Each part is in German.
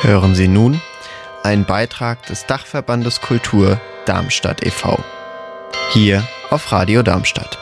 Hören Sie nun einen Beitrag des Dachverbandes Kultur Darmstadt e.V. Hier auf Radio Darmstadt.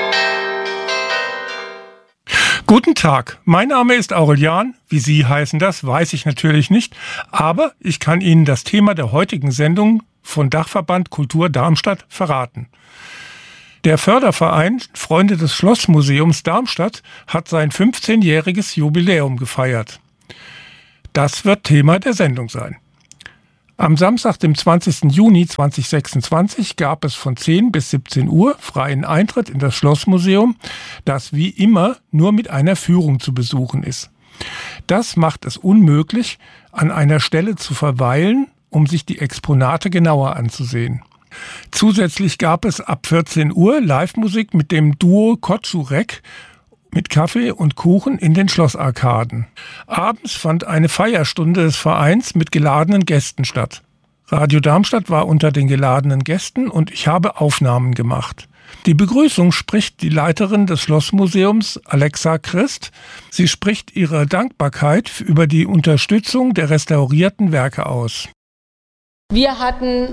Guten Tag, mein Name ist Aurelian. Wie Sie heißen das, weiß ich natürlich nicht. Aber ich kann Ihnen das Thema der heutigen Sendung von Dachverband Kultur Darmstadt verraten. Der Förderverein Freunde des Schlossmuseums Darmstadt hat sein 15-jähriges Jubiläum gefeiert. Das wird Thema der Sendung sein. Am Samstag, dem 20. Juni 2026, gab es von 10 bis 17 Uhr freien Eintritt in das Schlossmuseum, das wie immer nur mit einer Führung zu besuchen ist. Das macht es unmöglich, an einer Stelle zu verweilen, um sich die Exponate genauer anzusehen. Zusätzlich gab es ab 14 Uhr Live-Musik mit dem Duo Kotschurek mit Kaffee und Kuchen in den Schlossarkaden. Abends fand eine Feierstunde des Vereins mit geladenen Gästen statt. Radio Darmstadt war unter den geladenen Gästen und ich habe Aufnahmen gemacht. Die Begrüßung spricht die Leiterin des Schlossmuseums, Alexa Christ. Sie spricht ihre Dankbarkeit über die Unterstützung der restaurierten Werke aus. Wir hatten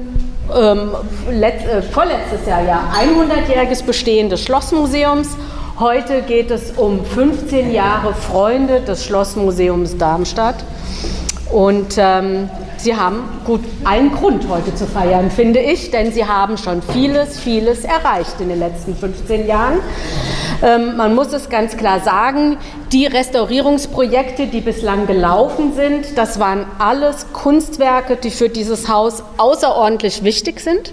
vorletztes Jahr ja 100-jähriges Bestehen des Schlossmuseums. Heute geht es um 15 Jahre Freunde des Schlossmuseums Darmstadt. Und Sie haben gut einen Grund heute zu feiern, finde ich, denn Sie haben schon vieles erreicht in den letzten 15 Jahren. Man muss es ganz klar sagen, die Restaurierungsprojekte, die bislang gelaufen sind, das waren alles Kunstwerke, die für dieses Haus außerordentlich wichtig sind,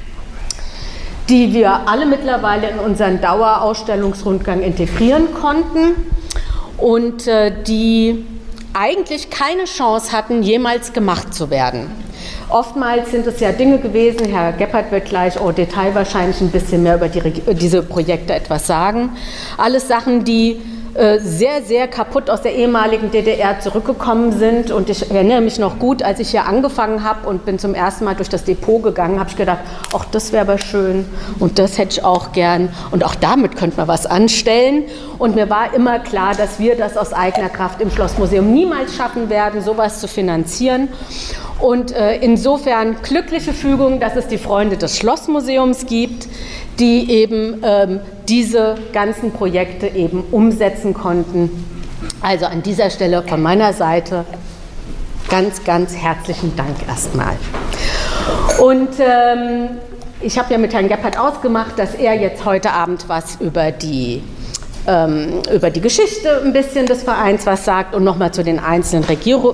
die wir alle mittlerweile in unseren Dauerausstellungsrundgang integrieren konnten und die eigentlich keine Chance hatten, jemals gemacht zu werden. Oftmals sind es ja Dinge gewesen, Herr Gebhardt wird gleich au Detail wahrscheinlich ein bisschen mehr über diese Projekte etwas sagen. Alles Sachen, die sehr kaputt aus der ehemaligen DDR zurückgekommen sind. Und ich erinnere mich noch gut, als ich hier angefangen habe und bin zum ersten Mal durch das Depot gegangen, habe ich gedacht, ach, das wäre aber schön und das hätte ich auch gern und auch damit könnte man was anstellen. Und mir war immer klar, dass wir das aus eigener Kraft im Schlossmuseum niemals schaffen werden, sowas zu finanzieren. Und insofern glückliche Fügung, dass es die Freunde des Schlossmuseums gibt, die eben diese ganzen Projekte eben umsetzen konnten. Also an dieser Stelle von meiner Seite ganz herzlichen Dank erstmal. Und ich habe ja mit Herrn Gebhardt ausgemacht, dass er jetzt heute Abend was über die Geschichte ein bisschen des Vereins was sagt und nochmal zu den einzelnen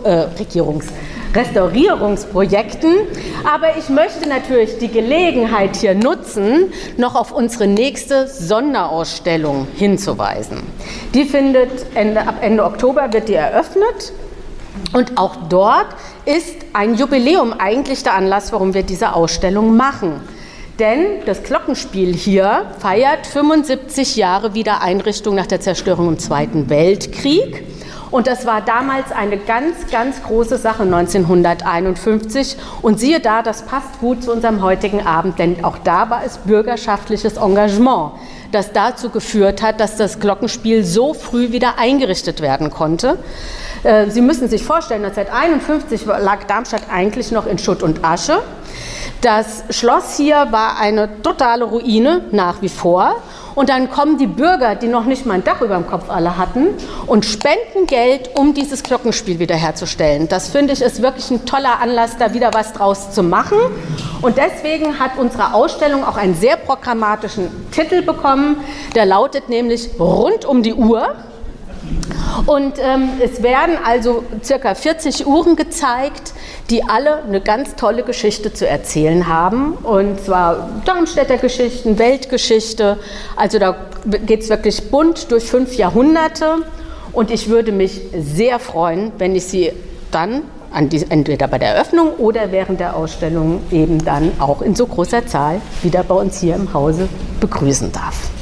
Restaurierungsprojekten. Aber ich möchte natürlich die Gelegenheit hier nutzen, noch auf unsere nächste Sonderausstellung hinzuweisen. Die findet ab Ende Oktober wird die eröffnet. Und auch dort ist ein Jubiläum eigentlich der Anlass, warum wir diese Ausstellung machen. Denn das Glockenspiel hier feiert 75 Jahre Wiedereinrichtung nach der Zerstörung im Zweiten Weltkrieg. Und das war damals eine ganz große Sache 1951. Und siehe da, das passt gut zu unserem heutigen Abend, denn auch da war es bürgerschaftliches Engagement, das dazu geführt hat, dass das Glockenspiel so früh wieder eingerichtet werden konnte. Sie müssen sich vorstellen, 1951 lag Darmstadt eigentlich noch in Schutt und Asche. Das Schloss hier war eine totale Ruine, nach wie vor. Und dann kommen die Bürger, die noch nicht mal ein Dach über dem Kopf alle hatten, und spenden Geld, um dieses Glockenspiel wiederherzustellen. Das finde ich ist wirklich ein toller Anlass, da wieder was draus zu machen. Und deswegen hat unsere Ausstellung auch einen sehr programmatischen Titel bekommen. Der lautet nämlich Rund um die Uhr. Und es werden also circa 40 Uhren gezeigt, die alle eine ganz tolle Geschichte zu erzählen haben. Und zwar Darmstädter Geschichten, Weltgeschichte. Also da geht es wirklich bunt durch 5 Jahrhunderte. Und ich würde mich sehr freuen, wenn ich Sie dann entweder bei der Eröffnung oder während der Ausstellung eben dann auch in so großer Zahl wieder bei uns hier im Hause begrüßen darf.